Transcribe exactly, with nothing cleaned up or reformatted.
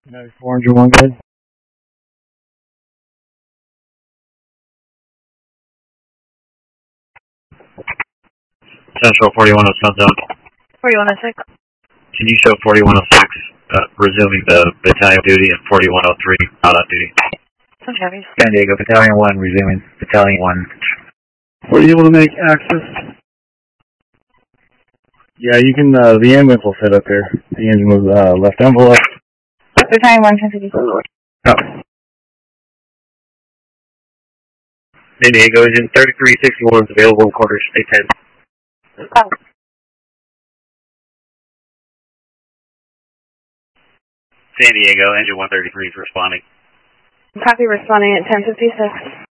ninety-four hundred one, good. Central forty-one oh Sun Zone. forty-one oh six. Can you show forty-one oh six uh, resuming the battalion duty and forty-one oh three not on duty? Okay. San Diego, Battalion one resuming. Battalion one. Were you able to make access? Yeah, you can, uh, the ambulance will sit up there. The engine was, uh, left envelope. Battalion one, ten fifty-four. Oh. San Diego, engine thirty-three sixty-one is available in quarters, eight ten. Oh. San Diego, engine one thirty-three is responding. Copy, responding at ten fifty-six.